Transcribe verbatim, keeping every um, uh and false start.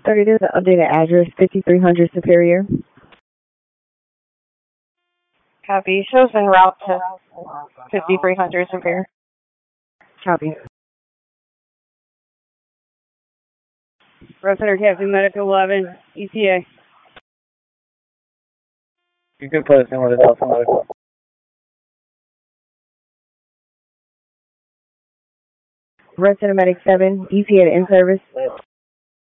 Sorry, there's an updated address, fifty-three hundred Superior. Copy. Shows en route to fifty-three hundred Superior. Copy. Road Center Captain Medical eleven, E T A. You can put us in with a Delta Medical. Red Center Medic seven, E T A to in service.